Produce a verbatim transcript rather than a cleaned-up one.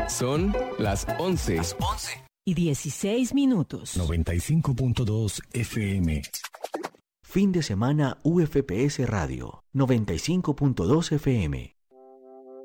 Son las once. Las once. Y dieciséis minutos. noventa y cinco punto dos F M. Fin de semana U F P S Radio, noventa y cinco punto dos F M.